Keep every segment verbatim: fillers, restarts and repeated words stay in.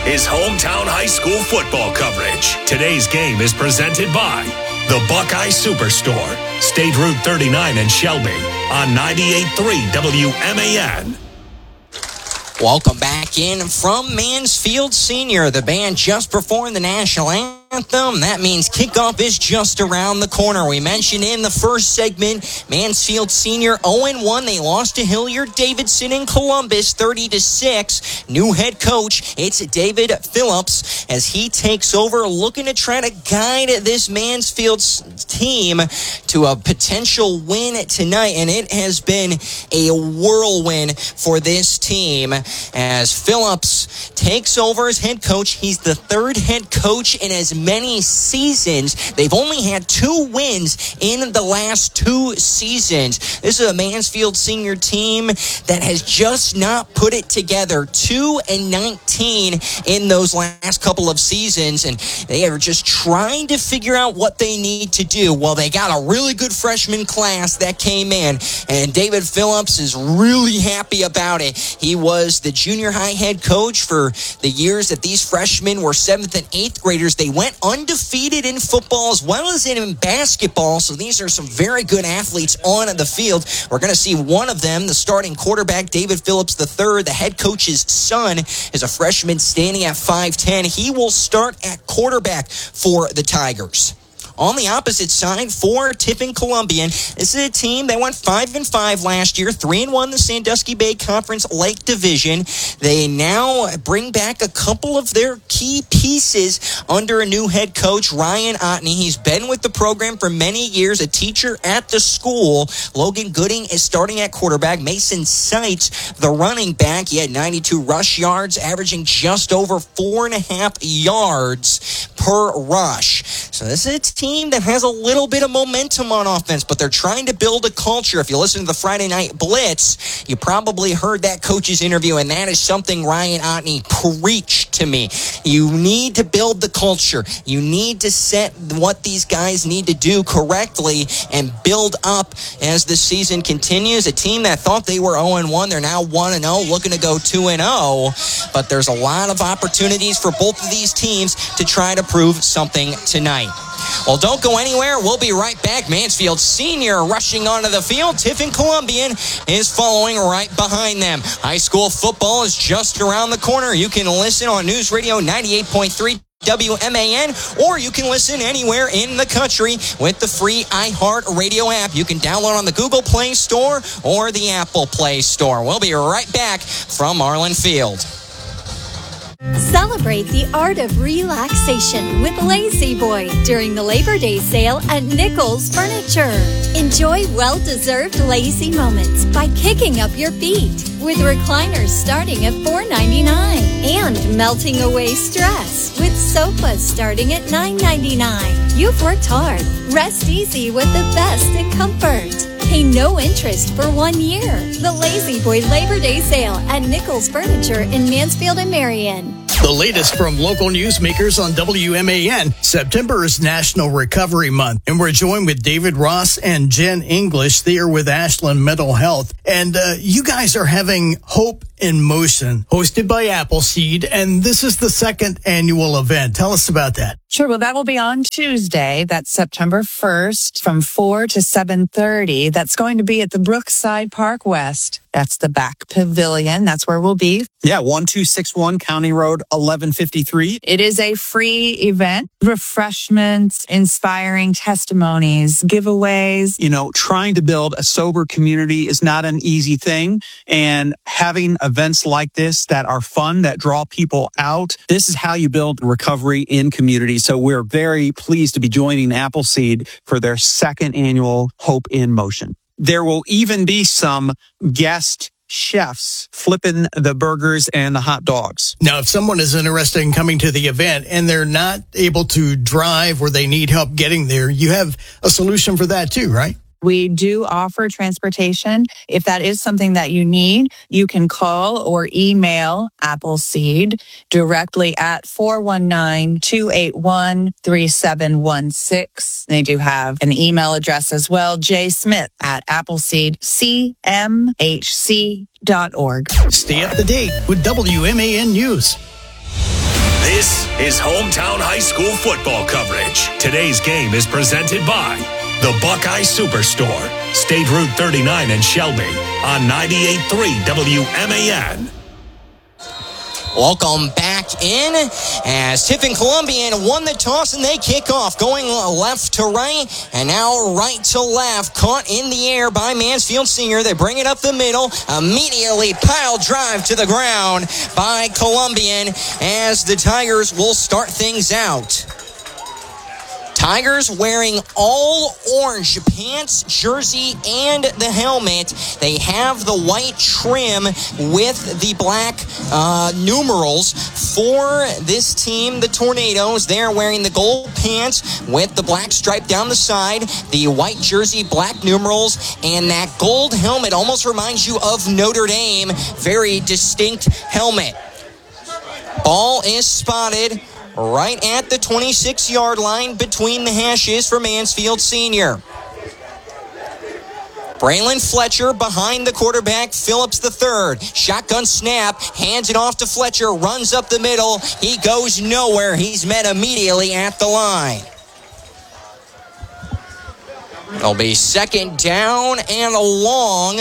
is hometown high school football coverage. Today's game is presented by the Buckeye Superstore, State Route thirty-nine in Shelby, on ninety-eight point three W M A N. Welcome back in from Mansfield Senior. The band just performed the national anthem. That means kickoff is just around the corner. We mentioned in the first segment, Mansfield Senior oh and one. They lost to Hilliard Davidson in Columbus, thirty to six. New head coach, it's David Phillips, as he takes over, looking to try to guide this Mansfield team to a potential win tonight. And it has been a whirlwind for this team as Phillips takes over as head coach. He's the third head coach in as many seasons. They've only had two wins in the last two seasons. This is a Mansfield Senior team that has just not put it together. two and nineteen in those last couple of seasons, and they are just trying to figure out what they need to do. Well, they got a really good freshman class that came in, and David Phillips is really happy about it. He was the junior high head coach for the years that these freshmen were seventh and eighth graders. They went undefeated in football as well as in basketball, so these are some very good athletes on the field. We're going to see one of them, the starting quarterback, David Phillips the third, the head coach's son, is a freshman standing at five ten. He will start at quarterback for the Tigers. On the opposite side, for Tiffin Columbian, this is a team that went five and five last year, three and one the Sandusky Bay Conference Lake Division. They now bring back a couple of their key pieces under a new head coach, Ryan Otney. He's been with the program for many years, a teacher at the school. Logan Gooding is starting at quarterback. Mason Seitz, the running back, he had ninety-two rush yards, averaging just over four and a half yards per rush. So this is a team that has a little bit of momentum on offense, but they're trying to build a culture. If you listen to the Friday Night Blitz, you probably heard that coach's interview, and that is something Ryan Otney preached to me. You need to build the culture. You need to set what these guys need to do correctly and build up as the season continues. A team that thought they were oh and one, they're now one and oh, looking to go two and oh, but there's a lot of opportunities for both of these teams to try to prove something tonight. Well, don't go anywhere. We'll be right back. Mansfield Senior rushing onto the field. Tiffin Columbian is following right behind them. High school football is just around the corner. You can listen on News Radio ninety-eight point three W M A N, or you can listen anywhere in the country with the free iHeart Radio app. You can download on the Google Play Store or the Apple Play Store. We'll be right back from Marlin Field. Celebrate the art of relaxation with Lazy Boy during the Labor Day sale at Nichols Furniture. Enjoy well-deserved lazy moments by kicking up your feet with recliners starting at four ninety-nine and melting away stress with sofas starting at nine ninety-nine. You've worked hard. Rest easy with the best in comfort. Pay no interest for one year. The Lazy Boy Labor Day sale at Nichols Furniture in Mansfield and Marion. The latest from local newsmakers on W M A N. September is National Recovery Month, and we're joined with David Ross and Jen English. They are with Ashland Mental Health, and uh, you guys are having Hope in Motion, hosted by Appleseed, and this is the second annual event. Tell us about that. Sure. Well, that will be on Tuesday. That's September first from four to seven thirty. That's going to be at the Brookside Park West. That's the back pavilion. That's where we'll be. Yeah, one two six one County Road eleven fifty-three. It is a free event. Refreshments, inspiring testimonies, giveaways. You know, trying to build a sober community is not an easy thing. And having events like this that are fun, that draw people out, this is how you build recovery in community. So we're very pleased to be joining Appleseed for their second annual Hope in Motion. There will even be some guest chefs flipping the burgers and the hot dogs. Now, if someone is interested in coming to the event and they're not able to drive or they need help getting there, you have a solution for that too, right? We do offer transportation. If that is something that you need, you can call or email Appleseed directly at four one nine, two eight one, three seven one six. They do have an email address as well, jsmith at appleseed c m h c dot org. Stay up to date with W M A N News. This is Hometown High School football coverage. Today's game is presented by the Buckeye Superstore, State Route thirty-nine in Shelby, on ninety-eight point three W M A N. Welcome back in as Tiffin Columbian won the toss and they kick off, going left to right and now right to left. Caught in the air by Mansfield Senior. They bring it up the middle. Immediately pile drive to the ground by Columbian as the Tigers will start things out. Tigers wearing all orange pants, jersey, and the helmet. They have the white trim with the black uh, numerals for this team, the Tornadoes. They're wearing the gold pants with the black stripe down the side, the white jersey, black numerals, and that gold helmet almost reminds you of Notre Dame. Very distinct helmet. Ball is spotted right at the twenty-six-yard line between the hashes for Mansfield Senior. Braylon Fletcher behind the quarterback, Phillips the third. Shotgun snap, hands it off to Fletcher, runs up the middle. He goes nowhere. He's met immediately at the line. It'll be second down and long.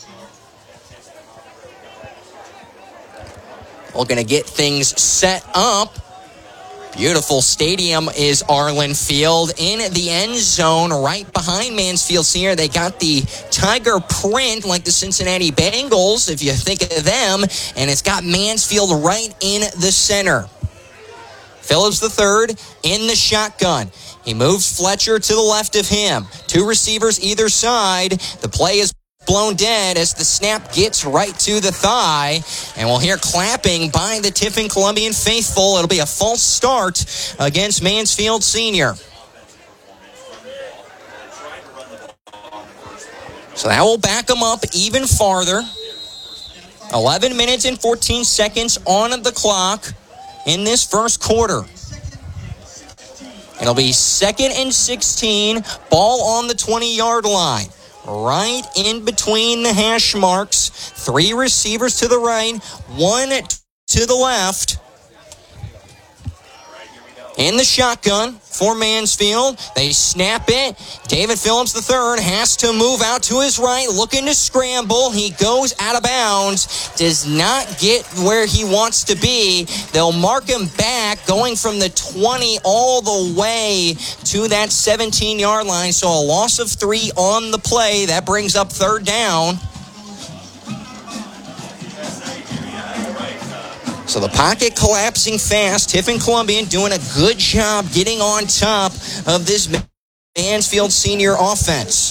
We're going to get things set up. Beautiful stadium is Arlen Field. In the end zone, right behind Mansfield Senior, they got the Tiger print like the Cincinnati Bengals, if you think of them, and it's got Mansfield right in the center. Phillips the third in the shotgun. He moves Fletcher to the left of him. Two receivers either side. The play is blown dead as the snap gets right to the thigh, and we'll hear clapping by the Tiffin Columbian faithful. It'll be a false start against Mansfield Senior. So that will back them up even farther. eleven minutes and fourteen seconds on the clock in this first quarter. It'll be second and sixteen, ball on the twenty-yard line. Right in between the hash marks. Three receivers to the right, one to the left. In the shotgun for Mansfield. They snap it. David Phillips the third has to move out to his right, looking to scramble. He goes out of bounds. Does not get where he wants to be. They'll mark him back, going from the twenty all the way to that seventeen-yard line. So a loss of three on the play. That brings up third down. So the pocket collapsing fast. Tiffin Columbian doing a good job getting on top of this Mansfield Senior offense.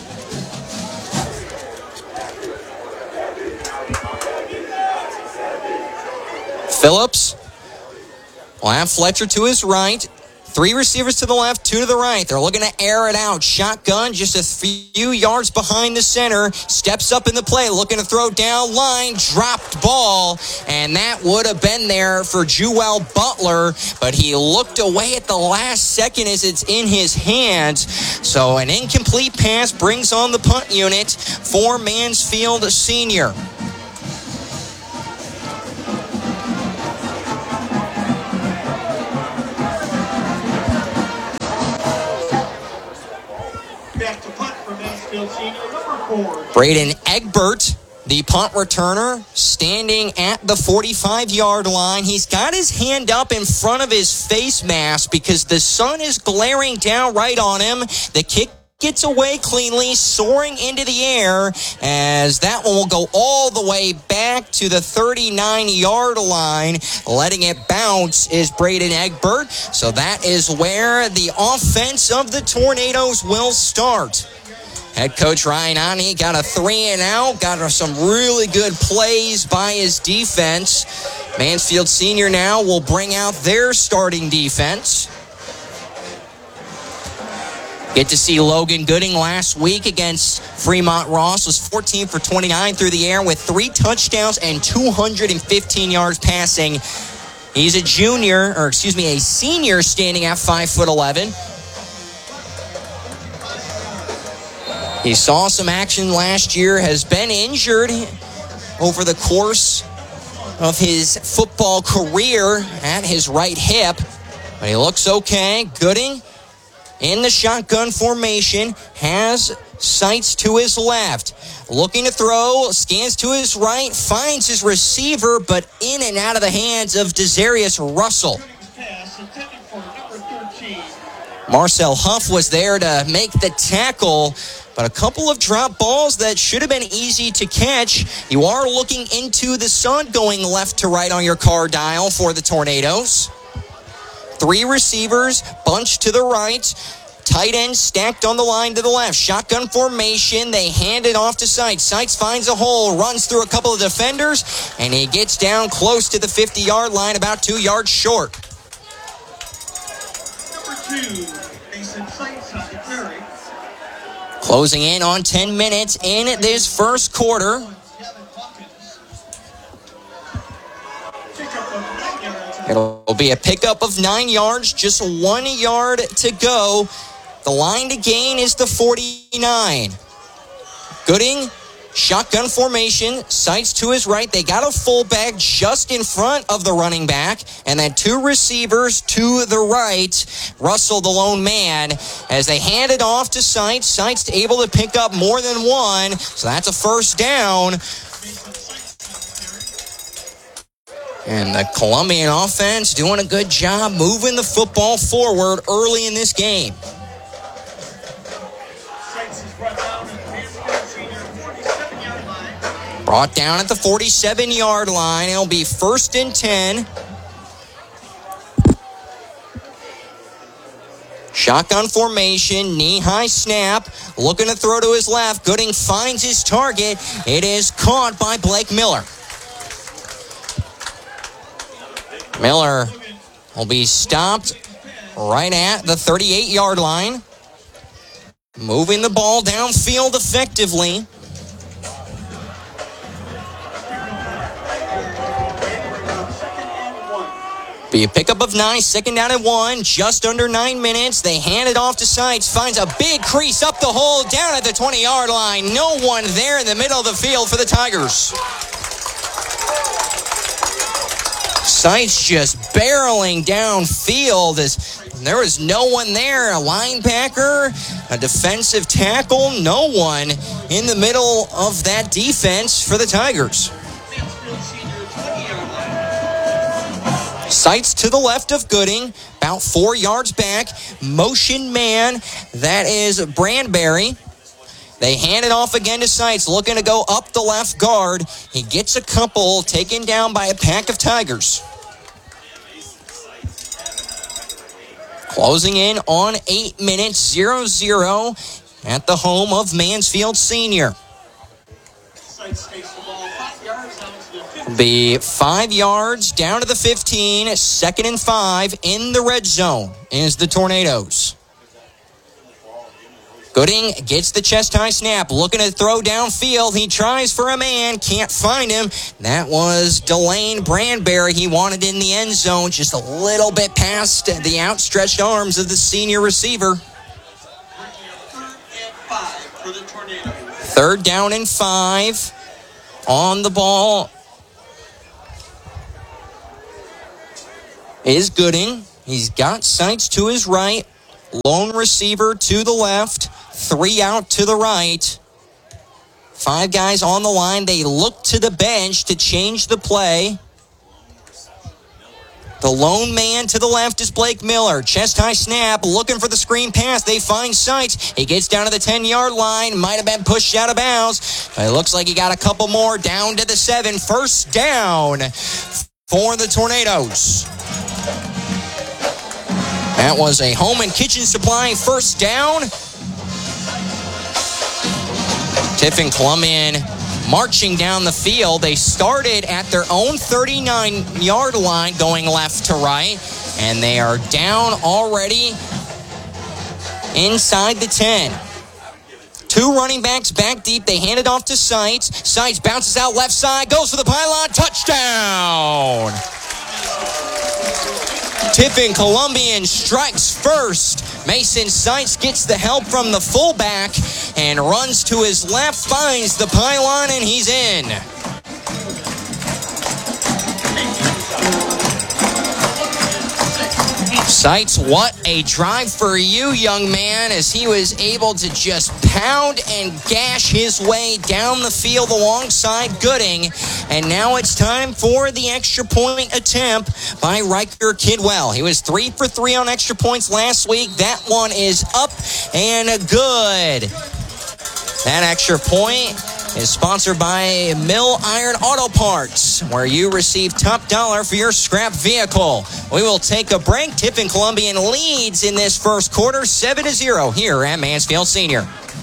Phillips will have Fletcher to his right. Three receivers to the left, two to the right. They're looking to air it out. Shotgun just a few yards behind the center. Steps up in the play, looking to throw down line. Dropped ball, and that would have been there for Jewel Butler, but he looked away at the last second as it's in his hands. So an incomplete pass brings on the punt unit for Mansfield Senior. Braden Egbert, the punt returner, standing at the forty-five-yard line. He's got his hand up in front of his face mask because the sun is glaring down right on him. The kick gets away cleanly, soaring into the air, as that one will go all the way back to the thirty-nine-yard line. Letting it bounce is Braden Egbert. So that is where the offense of the Tornadoes will start. Head coach Ryan Ani got a three and out, got some really good plays by his defense. Mansfield Senior now will bring out their starting defense. Get to see Logan Gooding last week against Fremont Ross. Was fourteen for twenty-nine through the air with three touchdowns and two hundred fifteen yards passing. He's a junior, or excuse me, a senior standing at five foot eleven. He saw some action last year, has been injured over the course of his football career at his right hip. But he looks okay. Gooding in the shotgun formation, has sights to his left. Looking to throw, scans to his right, finds his receiver, but in and out of the hands of Desarius Russell. Marcel Huff was there to make the tackle, but a couple of drop balls that should have been easy to catch. You are looking into the sun going left to right on your car dial for the Tornadoes. Three receivers bunched to the right. Tight end stacked on the line to the left. Shotgun formation. They hand it off to Seitz. Seitz finds a hole, runs through a couple of defenders, and he gets down close to the fifty-yard line, about two yards short. Number two, Mason Seitz on the carry. Closing in on ten minutes in this first quarter. It'll be a pickup of nine yards, just one yard to go. The line to gain is the forty-nine. Gooding, shotgun formation, Seitz to his right. They got a fullback just in front of the running back, and then two receivers to the right. Russell, the lone man, as they hand it off to Seitz. Seitz able to pick up more than one, so that's a first down. And the Columbian offense doing a good job moving the football forward early in this game. Brought down at the forty-seven-yard line. It'll be first and ten. Shotgun formation, knee-high snap. Looking to throw to his left. Gooding finds his target. It is caught by Blake Miller. Miller will be stopped right at the thirty-eight-yard line. Moving the ball downfield effectively. Be a pickup of nine, second down and one, just under nine minutes. They hand it off to Seitz, finds a big crease up the hole, down at the twenty-yard line. No one there in the middle of the field for the Tigers. Seitz just barreling downfield as there was no one there. A linebacker, a defensive tackle, no one in the middle of that defense for the Tigers. Seitz to the left of Gooding, about four yards back. Motion man, that is Brandberry. They hand it off again to Seitz, looking to go up the left guard. He gets a couple, taken down by a pack of Tigers. Closing in on eight minutes, zero zero at the home of Mansfield Senior. Be five yards down to the fifteen, second and five in the red zone is the Tornadoes. Gooding gets the chest-high snap, looking to throw downfield. He tries for a man, can't find him. That was Delane Brandberry. He wanted in the end zone, just a little bit past the outstretched arms of the senior receiver. Third down and five on the ball is Gooding. He's got Seitz to his right, lone receiver to the left, three out to the right. Five guys on the line. They look to the bench to change the play. The lone man to the left is Blake Miller. Chest-high snap, looking for the screen pass. They find Seitz. He gets down to the ten-yard line. Might have been pushed out of bounds. But it looks like he got a couple more down to the seven. First down for the Tornadoes. That was a Home and Kitchen Supply first down. Tiffin Columbian marching down the field. They started at their own thirty-nine-yard line going left to right, and they are down already inside the ten. Two running backs back deep. They hand it off to Seitz. Seitz bounces out left side, goes for the pylon, touchdown! Tiffin Columbian strikes first. Mason Seitz gets the help from the fullback and runs to his left, finds the pylon, and he's in. Seitz, what a drive for you, young man, as he was able to just pound and gash his way down the field alongside Gooding. And now it's time for the extra point attempt by Riker Kidwell. He was three for three on extra points last week. That one is up and good. That extra point is sponsored by Mill Iron Auto Parts, where you receive top dollar for your scrap vehicle. We will take a break. Tiffin Columbian leads in this first quarter, seven to zero here at Mansfield Senior.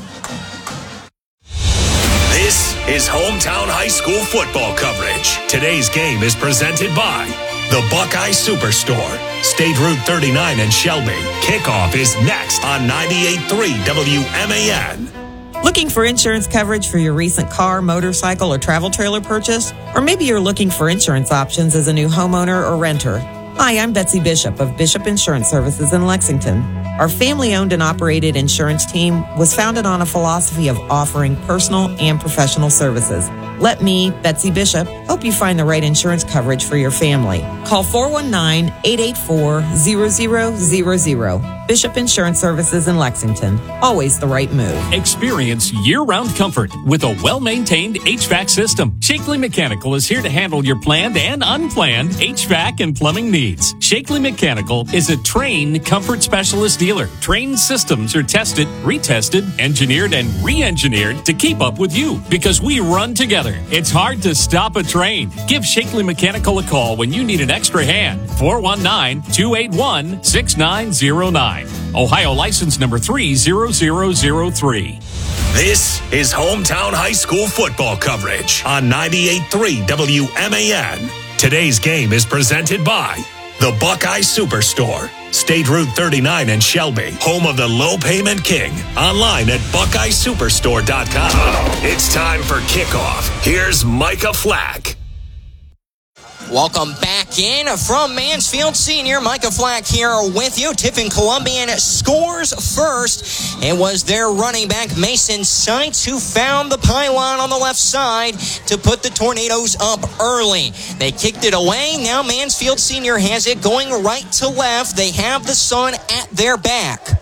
This is hometown high school football coverage. Today's game is presented by the Buckeye Superstore, State Route thirty-nine in Shelby. Kickoff is next on ninety-eight point three W M A N. Looking for insurance coverage for your recent car, motorcycle, or travel trailer purchase? Or maybe you're looking for insurance options as a new homeowner or renter. Hi, I'm Betsy Bishop of Bishop Insurance Services in Lexington. Our family-owned and operated insurance team was founded on a philosophy of offering personal and professional services. Let me, Betsy Bishop, help you find the right insurance coverage for your family. Call four one nine, eight eight four, zero zero zero zero. Bishop Insurance Services in Lexington. Always the right move. Experience year-round comfort with a well-maintained H V A C system. Shakely Mechanical is here to handle your planned and unplanned H V A C and plumbing needs. Shakely Mechanical is a trained comfort specialist dealer. Trained systems are tested, retested, engineered, and re-engineered to keep up with you because we run together. It's hard to stop a train. Give Shakely Mechanical a call when you need an extra hand. four one nine, two eight one, six nine zero nine. Ohio license number three zero zero zero three. This is hometown high school football coverage on ninety-eight point three W M A N. Today's game is presented by the Buckeye Superstore, State Route thirty-nine in Shelby, home of the Low Payment King. Online at buckeye superstore dot com. It's time for kickoff. Here's Micah Flack. Welcome back in from Mansfield Senior. Micah Flack here with you. Tiffin Columbian scores first. It was their running back, Mason Seitz, who found the pylon on the left side to put the Tornadoes up early. They kicked it away. Now Mansfield Senior has it going right to left. They have the sun at their back.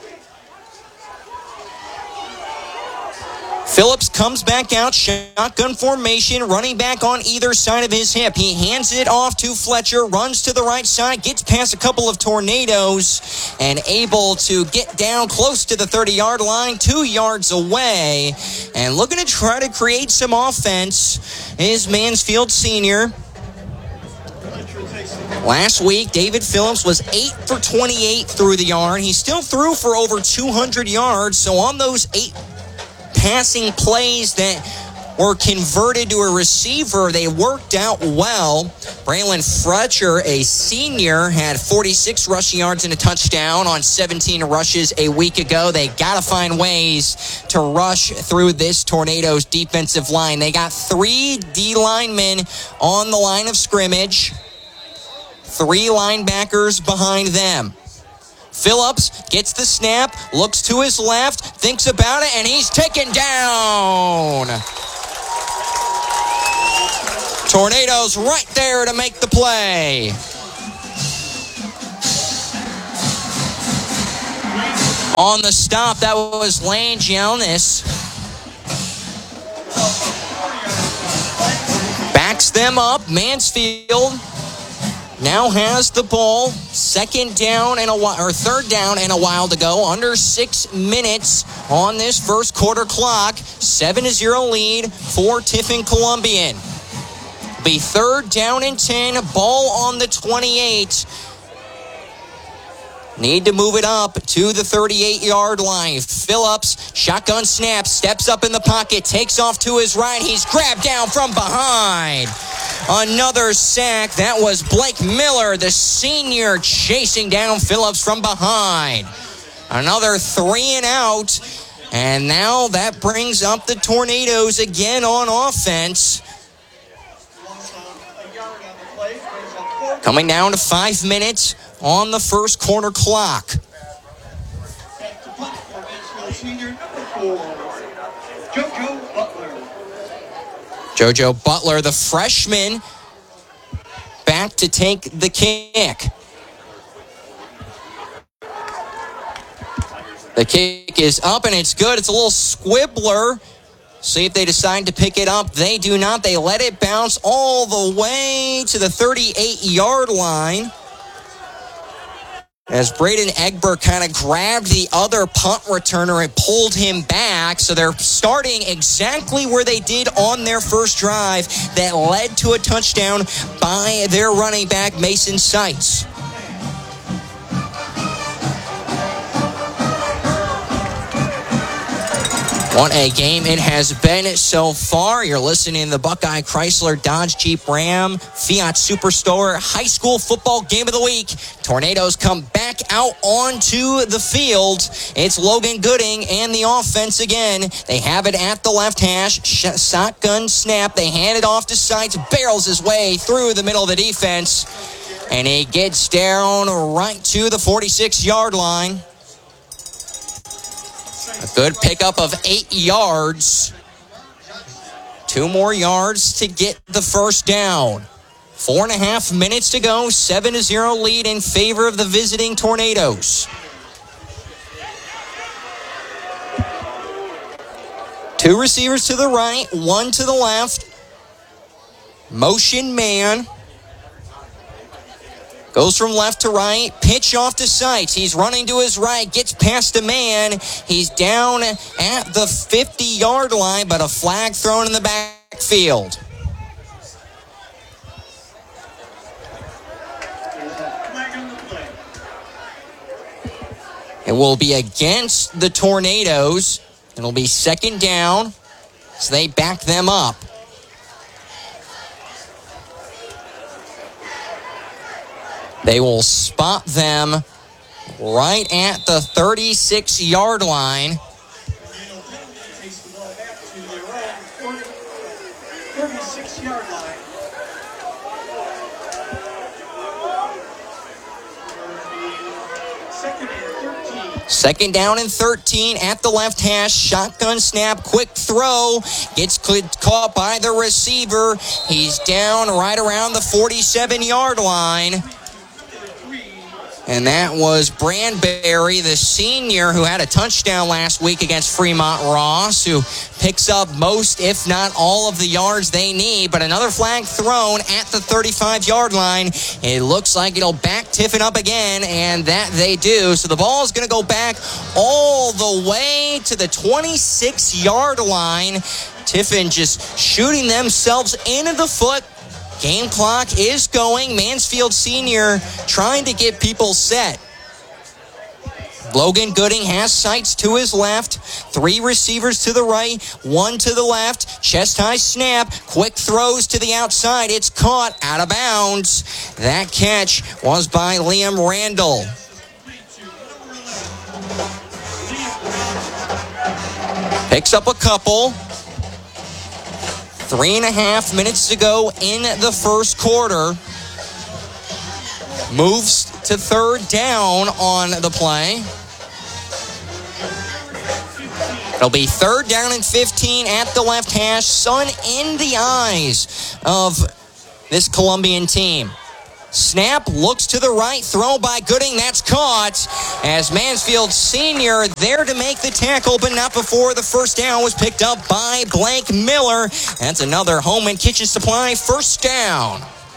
Phillips comes back out, shotgun formation, running back on either side of his hip. He hands it off to Fletcher, runs to the right side, gets past a couple of Tornadoes, and able to get down close to the thirty-yard line, two yards away. And looking to try to create some offense is Mansfield Senior. Last week, David Phillips was eight for twenty-eight through the yard. He still threw for over two hundred yards, so on those eight passing plays that were converted to a receiver, they worked out well. Braylon Fletcher, a senior, had forty-six rushing yards and a touchdown on seventeen rushes a week ago. They got to find ways to rush through this Tornadoes defensive line. They got three D linemen on the line of scrimmage, three linebackers behind them. Phillips gets the snap, looks to his left, thinks about it, and he's taken down. Tornadoes right there to make the play. On the stop, that was Lane Jonas. Backs them up. Mansfield now has the ball. Second down and a while, or third down and a while to go. Under six minutes on this first quarter clock. Seven to zero lead for Tiffin Columbian. Be third down and ten. Ball on the twenty-eight. Need to move it up to the thirty-eight-yard line. Phillips, shotgun snap, steps up in the pocket, takes off to his right. He's grabbed down from behind. Another sack. That was Blake Miller, the senior, chasing down Phillips from behind. Another three and out. And now that brings up the Tornadoes again on offense. Coming down to five minutes on the first quarter clock. JoJo Butler, the freshman, back to take the kick. The kick is up, and it's good. It's a little squibbler. See if they decide to pick it up. They do not. They let it bounce all the way to the thirty-eight-yard line. As Braden Egbert kind of grabbed the other punt returner and pulled him back. So they're starting exactly where they did on their first drive that led to a touchdown by their running back, Mason Seitz. What a game it has been so far. You're listening to the Buckeye Chrysler Dodge Jeep Ram Fiat Superstore High School Football Game of the Week. Tornadoes come back out onto the field. It's Logan Gooding and the offense again. They have it at the left hash. Shotgun snap. They hand it off to Seitz. Barrels his way through the middle of the defense. And he gets down right to the forty-six-yard line. A good pickup of eight yards. Two more yards to get the first down. Four and a half minutes to go. Seven to zero lead in favor of the visiting Tornadoes. Two receivers to the right, one to the left. Motion man. Goes from left to right. Pitch off to Seitz. He's running to his right. Gets past a man. He's down at the fifty-yard line, but a flag thrown in the backfield. It will be against the Tornadoes. It'll be second down, so they back them up. They will spot them right at the thirty-six-yard line. thirty-six-yard line. Second and thirteen. Second down and thirteen at the left hash. Shotgun snap, quick throw. Gets caught by the receiver. He's down right around the forty-seven-yard line. And that was Brandberry, the senior, who had a touchdown last week against Fremont Ross, who picks up most, if not all, of the yards they need. But another flag thrown at the thirty-five-yard line. It looks like it'll back Tiffin up again, and that they do. So the ball is going to go back all the way to the twenty-six-yard line. Tiffin just shooting themselves into the foot. Game clock is going. Mansfield Senior trying to get people set. Logan Gooding has Seitz to his left. Three receivers to the right, one to the left. Chest high snap. Quick throws to the outside. It's caught out of bounds. That catch was by Liam Randall. Picks up a couple. Three and a half minutes to go in the first quarter. Moves to third down on the play. It'll be third down and fifteen at the left hash. Sun in the eyes of this Columbian team. Snap, looks to the right, throw by Gooding, that's caught. As Mansfield Senior there to make the tackle, but not before the first down was picked up by Blake Miller. That's another Home and Kitchen Supply first down.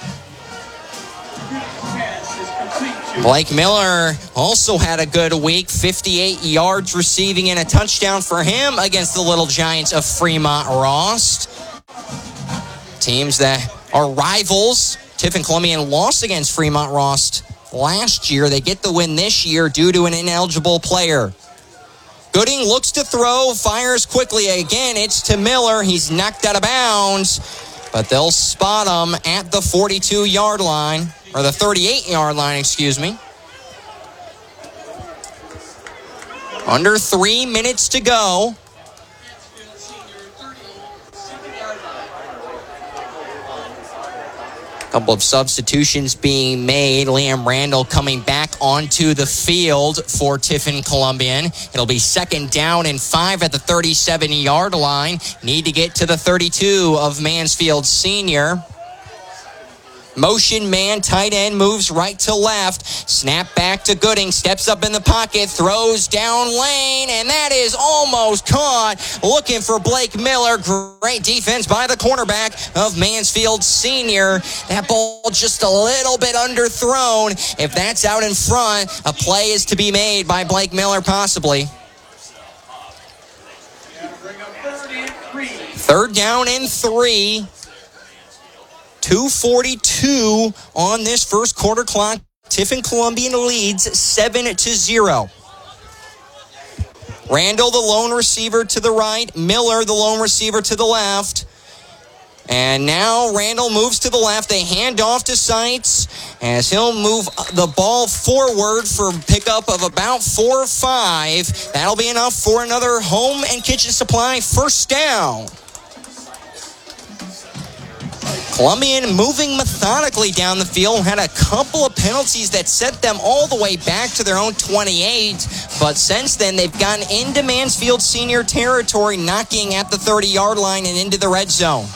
Blake Miller also had a good week, fifty-eight yards receiving and a touchdown for him against the Little Giants of Fremont Ross. Teams that are rivals. Tiffin Columbian lost against Fremont Ross last year. They get the win this year due to an ineligible player. Gooding looks to throw, fires quickly. Again, it's to Miller. He's knocked out of bounds, but they'll spot him at the forty-two-yard line, or the thirty-eight-yard line, excuse me. Under three minutes to go. Couple of substitutions being made. Liam Randall coming back onto the field for Tiffin Columbian. It'll be second down and five at the thirty-seven-yard line. Need to get to the thirty-two of Mansfield Senior. Motion man, tight end, moves right to left. Snap back to Gooding, steps up in the pocket, throws down lane, and that is almost caught. Looking for Blake Miller. Great defense by the cornerback of Mansfield Senior. That ball just a little bit underthrown. If that's out in front, a play is to be made by Blake Miller possibly. Third down and three. two forty-two on this first quarter clock. Tiffin Columbian leads seven to zero. Randall, the lone receiver to the right. Miller, the lone receiver to the left. And now Randall moves to the left. They hand off to Seitz as he'll move the ball forward for pickup of about four or five. That'll be enough for another Home and Kitchen Supply first down. Columbian moving methodically down the field, had a couple of penalties that sent them all the way back to their own twenty-eight, but since then they've gotten into Mansfield Senior territory, knocking at the thirty-yard line and into the red zone.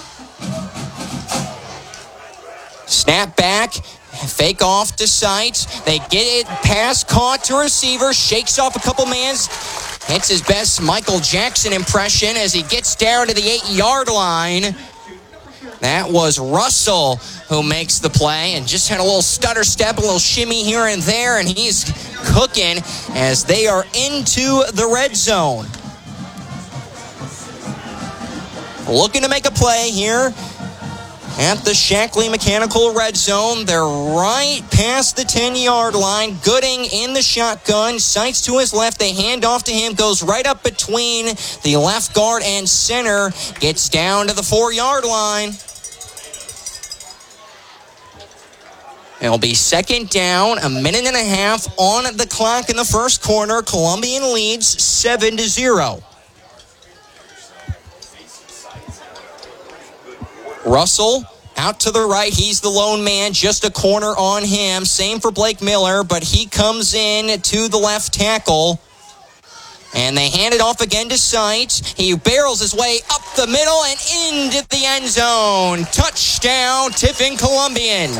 Snap back, fake off to Seitz. They get it, pass caught to receiver, shakes off a couple mans, hits his best Michael Jackson impression as he gets down to the eight-yard line. That was Russell who makes the play and just had a little stutter step, a little shimmy here and there, and he's cooking as they are into the red zone. Looking to make a play here at the Shackley Mechanical red zone. They're right past the ten-yard line. Gooding in the shotgun. Seitz to his left. They hand off to him. Goes right up between the left guard and center. Gets down to the four-yard line. It'll be second down, a minute and a half on the clock in the first quarter. Columbian leads seven to zero. Russell out to the right. He's the lone man, just a corner on him. Same for Blake Miller, but he comes in to the left tackle. And they hand it off again to Seitz. He barrels his way up the middle and into the end zone. Touchdown, Tiffin Columbian.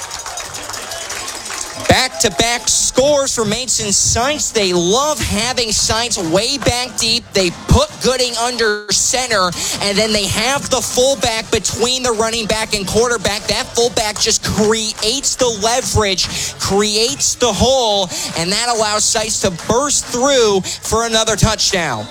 Back-to-back scores for Mason Seitz. They love having Seitz way back deep. They put Gooding under center, and then they have the fullback between the running back and quarterback. That fullback just creates the leverage, creates the hole, and that allows Seitz to burst through for another touchdown.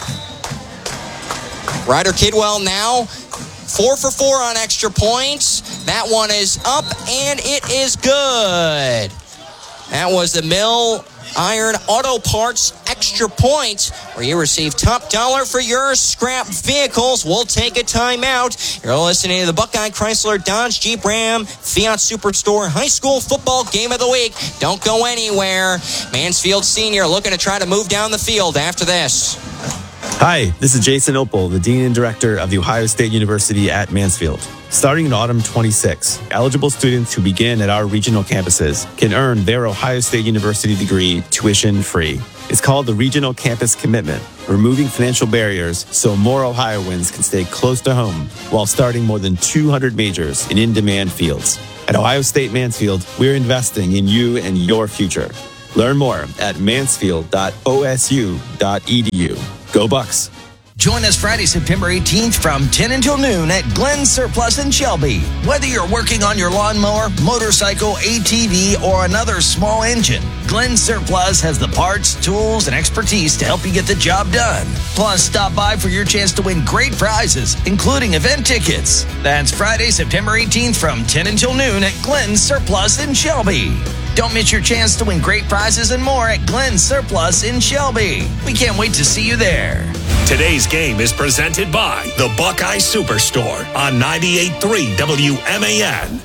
Ryder Kidwell now four for four on extra points. That one is up, and it is good. That was the Mill Iron Auto Parts Extra Point, where you receive top dollar for your scrap vehicles. We'll take a timeout. You're listening to the Buckeye Chrysler Dodge Jeep Ram Fiat Superstore High School Football Game of the Week. Don't go anywhere. Mansfield Senior looking to try to move down the field after this. Hi, this is Jason Opel, the Dean and Director of The Ohio State University at Mansfield. Starting in autumn twenty-six, eligible students who begin at our regional campuses can earn their Ohio State University degree tuition-free. It's called the Regional Campus Commitment, removing financial barriers so more Ohioans can stay close to home while starting more than two hundred majors in in-demand fields. At Ohio State Mansfield, we're investing in you and your future. Learn more at mansfield dot o s u dot e d u. Go Bucks! Join us Friday, September eighteenth from ten until noon at Glenn Surplus in Shelby. Whether you're working on your lawnmower, motorcycle, A T V, or another small engine, Glenn Surplus has the parts, tools, and expertise to help you get the job done. Plus, stop by for your chance to win great prizes, including event tickets. That's Friday, September eighteenth from ten until noon at Glenn Surplus in Shelby. Don't miss your chance to win great prizes and more at Glenn Surplus in Shelby. We can't wait to see you there. Today's game is presented by the Buckeye Superstore on ninety-eight point three W M A N.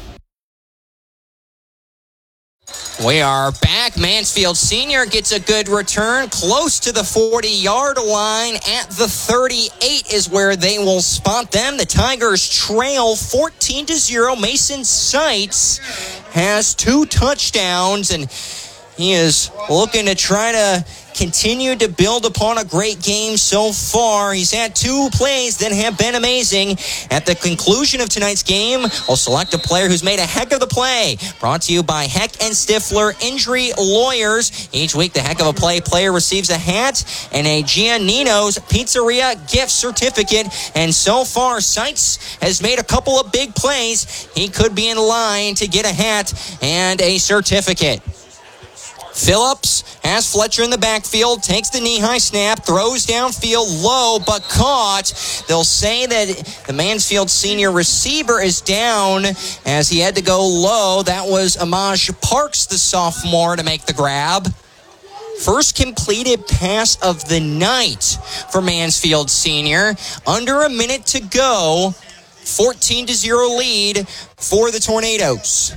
We are back. Mansfield Senior gets a good return close to the forty-yard line. At the thirty-eight is where they will spot them. The Tigers trail fourteen to zero. Mason Seitz has two touchdowns, and He is looking to try to continue to build upon a great game so far. He's had two plays that have been amazing. At the conclusion of tonight's game, we'll select a player who's made a heck of the play. Brought to you by Heck and Stifler Injury Lawyers. Each week, the heck of a play player receives a hat and a Giannino's Pizzeria gift certificate. And so far, Seitz has made a couple of big plays. He could be in line to get a hat and a certificate. Phillips has Fletcher in the backfield, takes the knee-high snap, throws downfield low, but caught. They'll say that the Mansfield senior receiver is down as he had to go low. That was Amaj Parks, the sophomore, to make the grab. First completed pass of the night for Mansfield senior. Under a minute to go. fourteen to zero lead for the Tornadoes.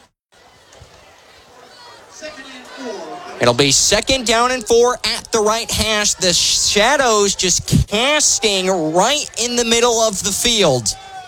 It'll be second down and four at the right hash. The Shadows just casting right in the middle of the field.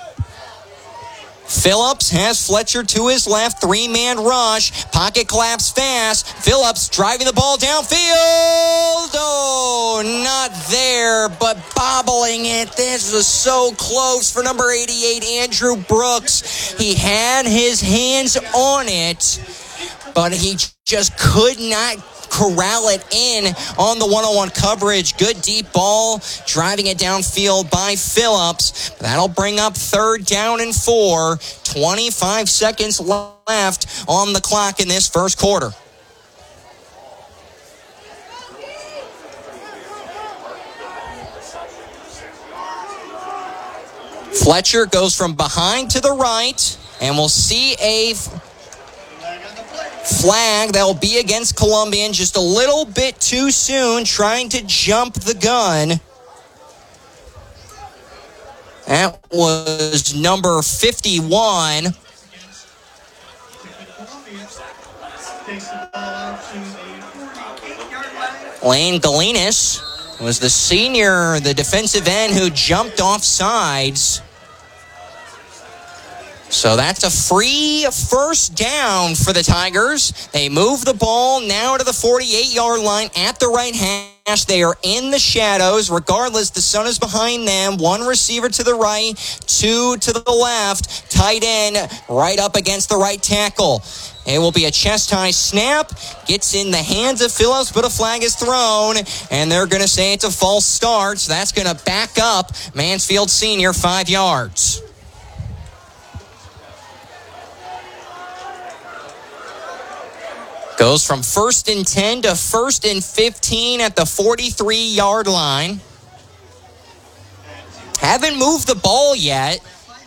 Phillips has Fletcher to his left. Three-man rush. Pocket collapse fast. Phillips driving the ball downfield. Oh, not there, but bobbling it. This was so close for number eighty-eight, Andrew Brooks. He had his hands on it, but he just could not corral it in on the one-on-one coverage. Good deep ball, driving it downfield by Phillips. That'll bring up third down and four. twenty-five seconds left on the clock in this first quarter. Fletcher goes from behind to the right, and we'll see a flag that will be against Columbian just a little bit too soon, trying to jump the gun. That was number fifty-one. Lane Galinas was the senior, the defensive end who jumped off sides. So that's a free first down for the Tigers. They move the ball now to the forty-eight-yard line at the right hash. They are in the shadows. Regardless, the sun is behind them. One receiver to the right, two to the left. Tight end right up against the right tackle. It will be a chest-high snap. Gets in the hands of Phillips, but a flag is thrown, and they're going to say it's a false start. So that's going to back up Mansfield Senior five yards. Goes from first and ten to first and fifteen at the forty-three-yard line. Haven't moved the ball yet.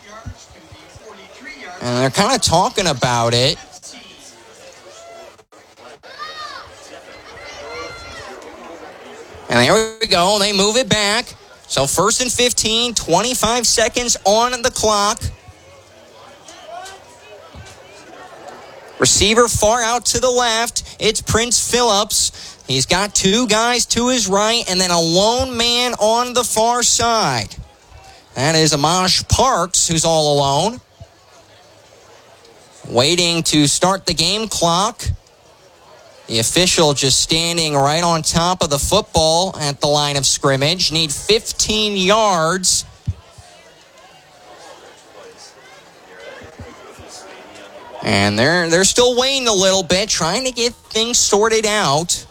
And they're kind of talking about it. And there we go. They move it back. So first and fifteen, twenty-five seconds on the clock. Receiver far out to the left. It's Prince Phillips. He's got two guys to his right and then a lone man on the far side. That is Amaj Parks, who's all alone. Waiting to start the game clock. The official just standing right on top of the football at the line of scrimmage. Need fifteen yards. And they're they're still waiting a little bit, trying to get things sorted out.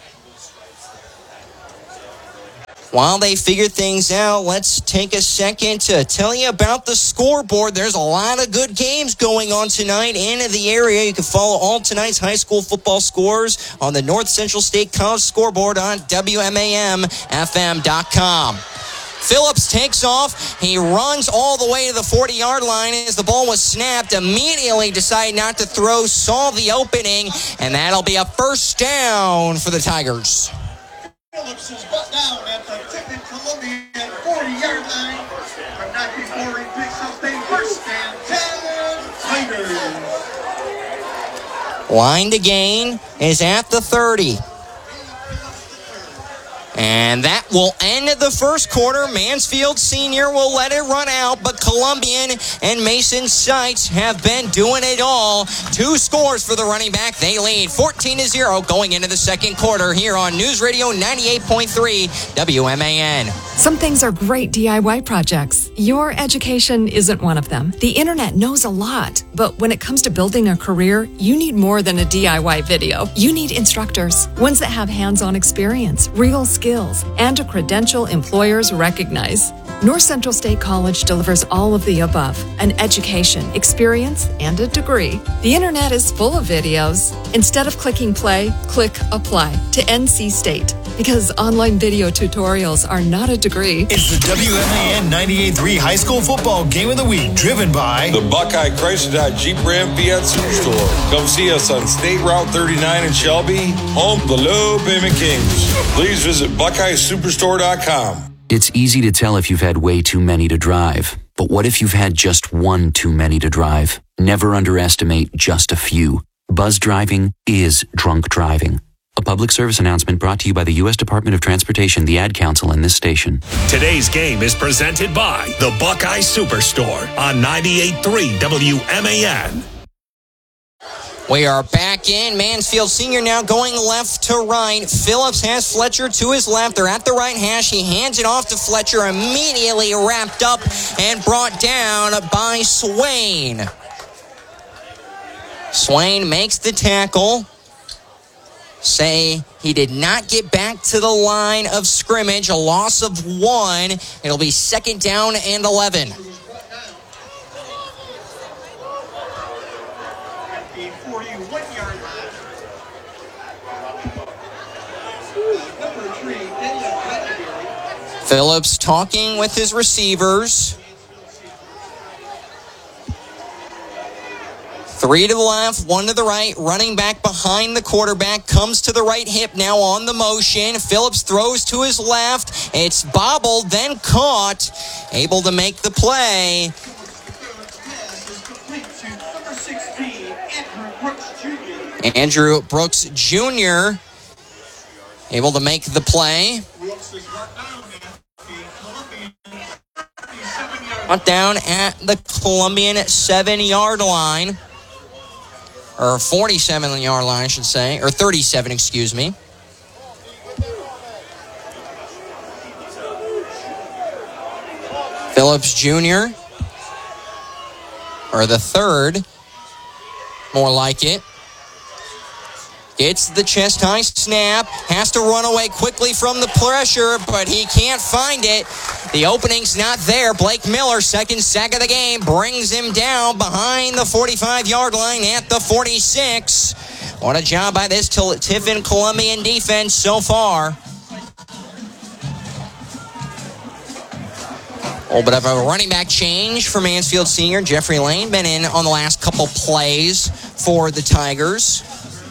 While they figure things out, let's take a second to tell you about the scoreboard. There's a lot of good games going on tonight in the area. You can follow all tonight's high school football scores on the North Central State College scoreboard on W M A M F M dot com. Phillips takes off. He runs all the way to the forty-yard line as the ball was snapped. Immediately decided not to throw, saw the opening, and that'll be a first down for the Tigers. Phillips is butt down at the Tippin Columbian forty-yard line. But not before he picks up a first and ten Tigers. Line to gain is at the thirty. And that will end the first quarter. Mansfield Senior will let it run out, but Columbian and Mason Sites have been doing it all. Two scores for the running back. They lead fourteen to zero going into the second quarter here on News Radio ninety-eight point three W M A N. Some things are great D I Y projects. Your education isn't one of them. The internet knows a lot, but when it comes to building a career, you need more than a D I Y video. You need instructors, ones that have hands-on experience, real skills, and a credential employers recognize. North Central State College delivers all of the above: an education, experience, and a degree. The internet is full of videos. Instead of clicking play, click apply to N C State, because online video tutorials are not a degree. It's the W M A N ninety-eight point three High School Football Game of the Week, driven by the Buckeye Chrysler Dodge Jeep Ram Fiat Superstore. Come see us on State Route thirty-nine in Shelby, home of the Low Payment Kings. Please visit buckeye superstore dot com. It's easy to tell if you've had way too many to drive. But what if you've had just one too many to drive? Never underestimate just a few. Buzz driving is drunk driving. A public service announcement brought to you by the U S Department of Transportation, the Ad Council, and this station. Today's game is presented by the Buckeye Superstore on ninety-eight point three W M A N. We are back in. Mansfield Senior now going left to right. Phillips has Fletcher to his left. They're at the right hash. He hands it off to Fletcher, immediately wrapped up and brought down by Swain. Swain makes the tackle. Say he did not get back to the line of scrimmage. A loss of one. It'll be second down and eleven. Phillips talking with his receivers. Three to the left, one to the right. Running back behind the quarterback. Comes to the right hip now on the motion. Phillips throws to his left. It's bobbled, then caught. Able to make the play. Andrew Brooks Junior able to make the play. Down at the Columbian seven-yard line. Or forty-seven-yard line, I should say. Or thirty-seven, excuse me. Phillips Junior Or the third. More like it. Gets the chest high snap. Has to run away quickly from the pressure, but he can't find it. The opening's not there. Blake Miller, second sack of the game, brings him down behind the forty-five-yard line at the forty-six. What a job by this Tiffin Columbian defense so far. A little bit of a running back change for Mansfield Senior. Jeffrey Lane been in on the last couple plays for the Tigers.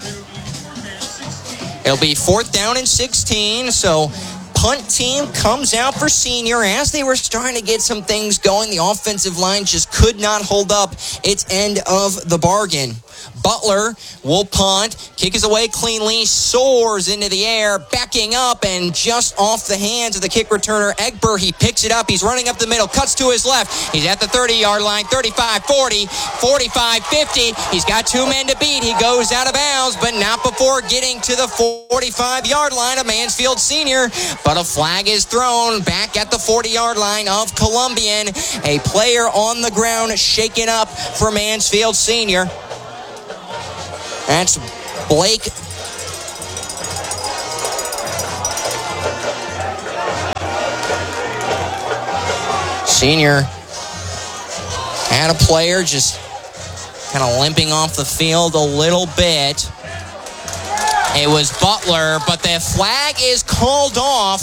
It'll be fourth down and sixteen, so punt team comes out for Senior. As they were starting to get some things going, the offensive line just could not hold up its end of the bargain. Butler will punt. Kick is away cleanly. Soars into the air. Backing up and just off the hands of the kick returner, Egbert. He picks it up. He's running up the middle. Cuts to his left. He's at the thirty-yard line. thirty-five, forty, forty-five, fifty. He's got two men to beat. He goes out of bounds, but not before getting to the forty-five-yard line of Mansfield Senior. But a flag is thrown back at the forty-yard line of Columbian. A player on the ground shaken up for Mansfield Senior. That's Blake Senior. Had a player just kind of limping off the field a little bit. It was Butler, but the flag is called off.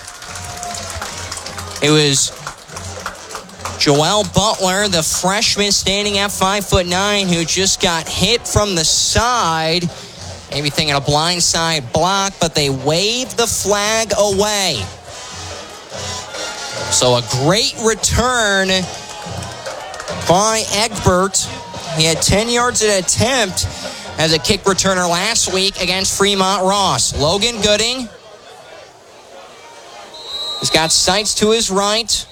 It was Joel Butler, the freshman standing at five foot nine, who just got hit from the side. Maybe thinking a blindside block, but they waved the flag away. So a great return by Egbert. He had ten yards at attempt as a kick returner last week against Fremont Ross. Logan Gooding He's got sights to his right.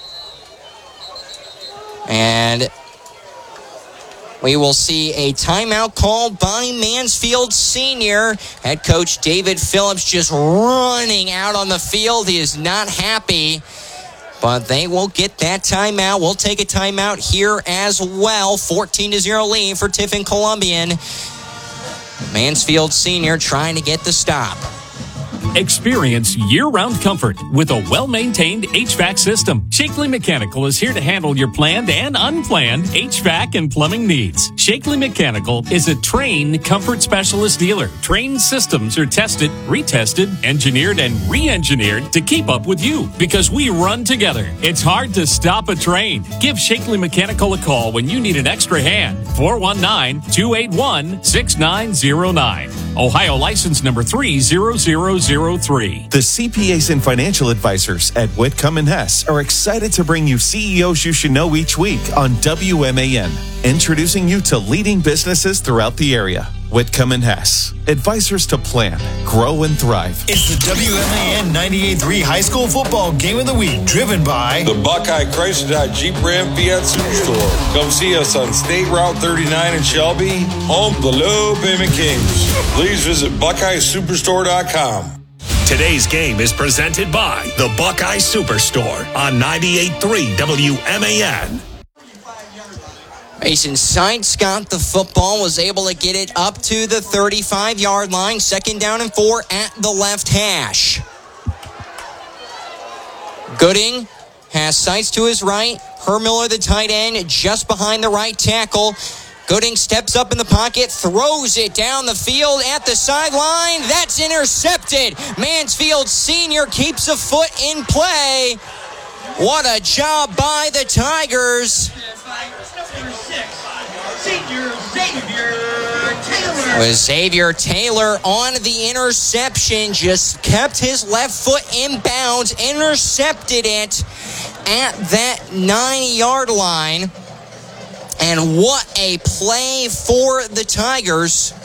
And we will see a timeout called by Mansfield Senior. Head coach David Phillips just running out on the field. He is not happy, but they will get that timeout. We'll take a timeout here as well. fourteen to zero lead for Tiffin Columbian. Mansfield Senior trying to get the stop. Experience year-round comfort with a well-maintained H V A C system. Shakely Mechanical is here to handle your planned and unplanned H V A C and plumbing needs. Shakely Mechanical is a trained comfort specialist dealer. Trained systems are tested, retested, engineered, and re-engineered to keep up with you because we run together. It's hard to stop a train. Give Shakely Mechanical a call when you need an extra hand. four one nine, two eight one, six nine zero nine. Ohio license number three zero zero zero three. The C P As and financial advisors at Whitcomb and Hess are excited to bring you C E Os you should know each week on W M A N, introducing you to leading businesses throughout the area. Whitcomb and Hess, advisors to plan, grow, and thrive. It's the W M A N ninety-eight point three High School Football Game of the Week, driven by the Buckeye Chrysler Dodge Jeep Ram Fiat Superstore. Come see us on State Route thirty-nine in Shelby, home of the Low Payment Kings. Please visit Buckeye Superstore dot com. Today's game is presented by the Buckeye Superstore on ninety-eight point three W M A N. Mason Sites got the football, was able to get it up to the thirty-five-yard line. Second down and four at the left hash. Gooding has Sites to his right. Hermiller, the tight end, just behind the right tackle. Gooding steps up in the pocket, throws it down the field at the sideline. That's intercepted. Mansfield Senior keeps a foot in play. What a job by the Tigers. With Xavier Taylor on the interception, just kept his left foot in bounds, intercepted it at that nine-yard line. And what a play for the Tigers.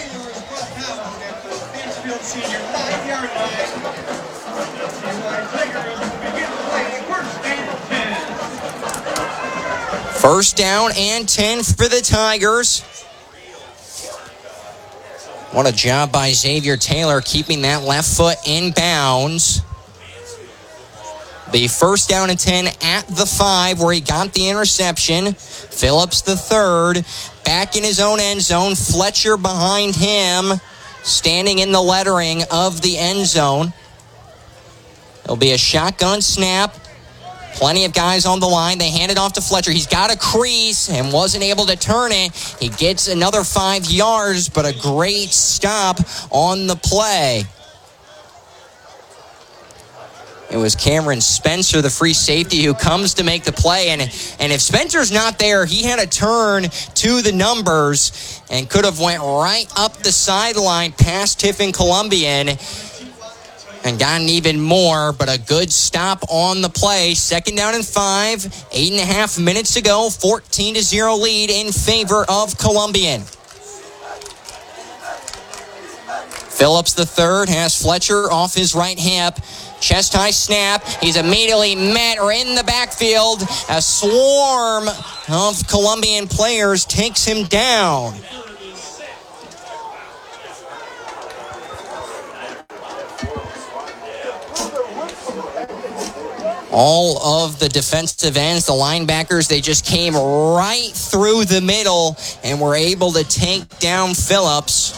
First down and ten for the Tigers. What a job by Xavier Taylor keeping that left foot in bounds. The first down and ten at the five where he got the interception. Phillips the third, back in his own end zone. Fletcher behind him, standing in the lettering of the end zone. It'll be a shotgun snap. Plenty of guys on the line. They hand it off to Fletcher. He's got a crease and wasn't able to turn it. He gets another five yards, but a great stop on the play. It was Cameron Spencer, the free safety, who comes to make the play. And, and if Spencer's not there, he had a turn to the numbers and could have went right up the sideline past Tiffin Columbian and gotten even more, but a good stop on the play. Second down and five, eight and a half minutes to go, fourteen to zero lead in favor of Columbian. Phillips the third has Fletcher off his right hip. Chest high snap. He's immediately met or in the backfield. A swarm of Columbian players takes him down. All of the defensive ends, the linebackers, they just came right through the middle and were able to take down Phillips.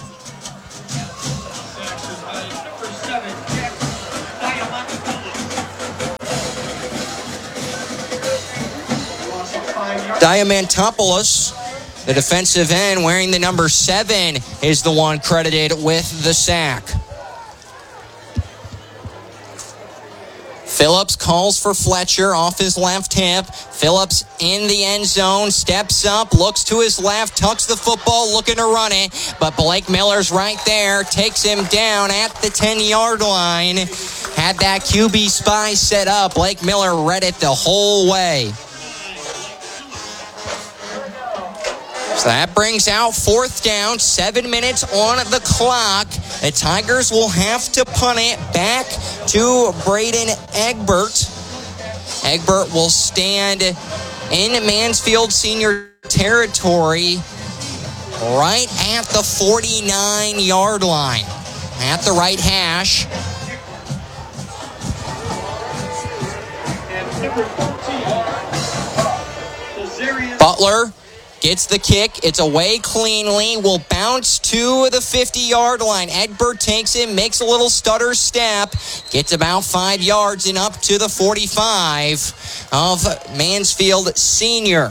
Diamantopoulos, the defensive end wearing the number seven, is the one credited with the sack. Phillips calls for Fletcher off his left hip. Phillips in the end zone, steps up, looks to his left, tucks the football, looking to run it. But Blake Miller's right there, takes him down at the ten-yard line. Had that Q B spy set up. Blake Miller read it the whole way. So that brings out fourth down, seven minutes on the clock. The Tigers will have to punt it back to Braden Egbert. Egbert will stand in Mansfield Senior territory right at the forty-nine-yard line, at the right hash. Butler gets the kick. It's away cleanly. Will bounce to the fifty-yard line. Egbert takes it, makes a little stutter step, gets about five yards and up to the forty-five of Mansfield Senior.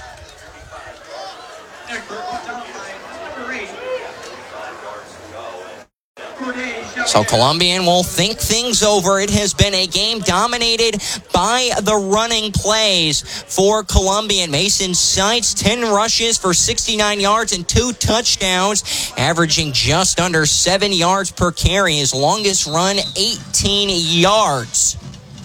So Columbian will think things over. It has been a game dominated by the running plays for Columbian. Mason Seitz, ten rushes for sixty-nine yards and two touchdowns, averaging just under seven yards per carry. His longest run, eighteen yards.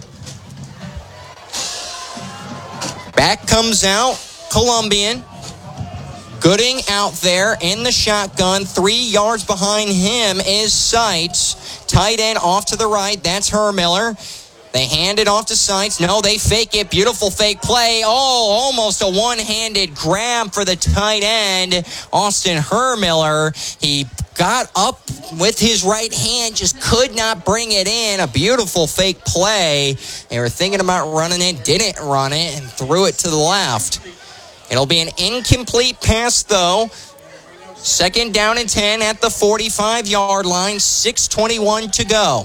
Back comes out Columbian. Gooding out there in the shotgun. Three yards behind him is Seitz. Tight end off to the right. That's Hermiller. They hand it off to Seitz. No, they fake it. Beautiful fake play. Oh, almost a one-handed grab for the tight end, Austin Hermiller. He got up with his right hand, just could not bring it in. A beautiful fake play. They were thinking about running it, didn't run it, and threw it to the left. It'll be an incomplete pass, though. Second down and ten at the forty-five-yard line. six twenty-one to go.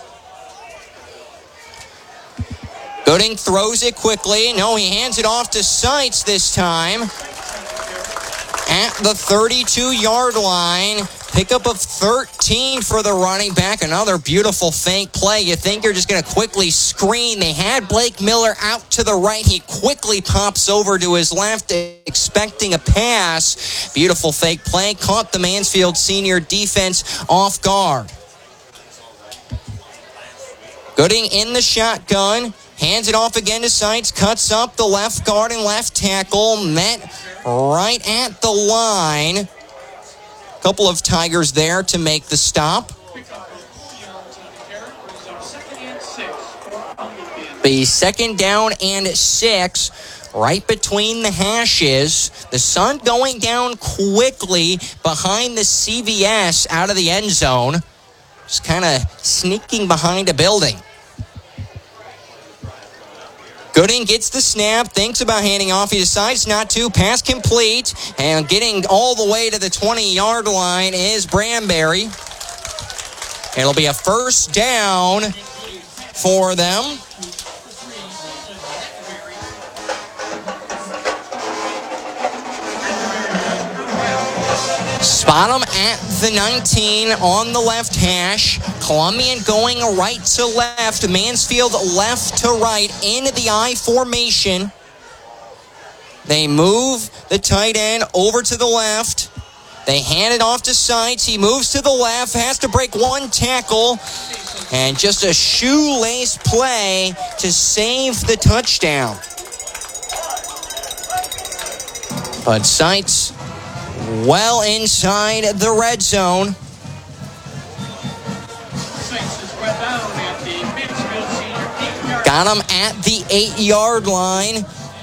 Gooding throws it quickly. No, he hands it off to Seitz this time. At the thirty-two-yard line. Pickup of thirteen for the running back. Another beautiful fake play. You think you're just going to quickly screen. They had Blake Miller out to the right. He quickly pops over to his left, expecting a pass. Beautiful fake play. Caught the Mansfield Senior defense off guard. Gooding in the shotgun. Hands it off again to Seitz. Cuts up the left guard and left tackle. Met right at the line. Couple of Tigers there to make the stop. The second down and six, right between the hashes. The sun going down quickly behind the C V S out of the end zone. Just kind of sneaking behind a building. Gooding gets the snap, thinks about handing off. He decides not to. Pass complete. And getting all the way to the twenty-yard line is Branberry. It'll be a first down for them. Spot them at the nineteen on the left hash. Columbian going right to left. Mansfield left to right into the I formation. They move the tight end over to the left. They hand it off to Seitz. He moves to the left, has to break one tackle. And just a shoelace play to save the touchdown. But Seitz well inside the red zone. Got him at the eight-yard line.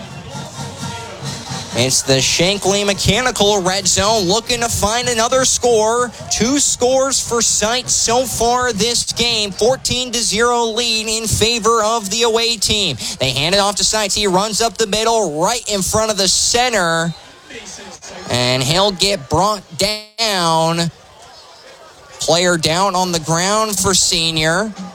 It's the Shankly Mechanical red zone looking to find another score. Two scores for Seitz so far this game. fourteen to zero lead in favor of the away team. They hand it off to Seitz. He runs up the middle right in front of the center. And he'll get brought down. Player down on the ground for Senior.